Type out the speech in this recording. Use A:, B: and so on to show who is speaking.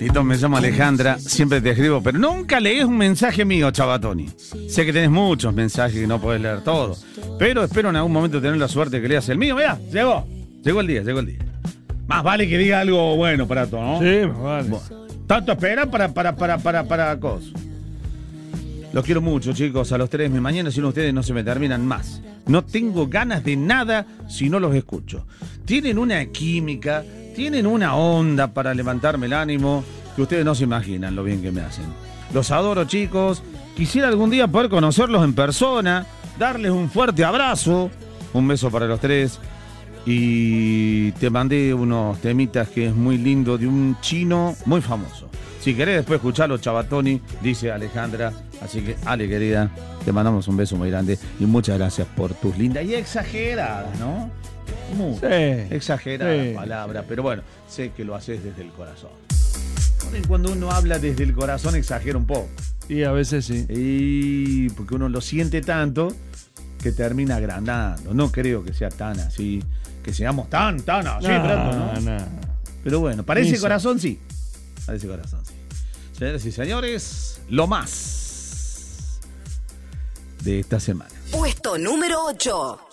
A: Lito, me llamo Alejandra, siempre te escribo, pero nunca lees un mensaje mío, Chabatoni. Sé que tenés muchos mensajes y no podés leer todo, pero espero en algún momento tener la suerte que leas el mío. Mirá, llegó el día. Más vale que diga algo bueno para todo, ¿no?
B: Sí, más vale.
A: Bueno, tanto esperan para cosas. Los quiero mucho, chicos, a los 3 de mi mañana, si no ustedes no se me terminan más. No tengo ganas de nada si no los escucho. Tienen una química, tienen una onda para levantarme el ánimo que ustedes no se imaginan lo bien que me hacen. Los adoro, chicos. Quisiera algún día poder conocerlos en persona, darles un fuerte abrazo. Un beso para los 3. Y te mandé unos temitas que es muy lindo de un chino muy famoso. Si querés después escucharlo, Chabatoni, dice Alejandra. Así que, Ale, querida, te mandamos un beso muy grande y muchas gracias por tus lindas y exageradas, ¿no? Muy exageradas palabras, pero bueno, sé que lo haces desde el corazón. Cuando uno habla desde el corazón exagera un poco.
B: Y a veces sí.
A: Y porque uno lo siente tanto que termina agrandando. No creo que sea tan así, que seamos tan así, ¿no? Pero bueno, para ese corazón sí. Para ese corazón sí. Señoras y señores, lo más de esta semana.
C: Puesto número 8.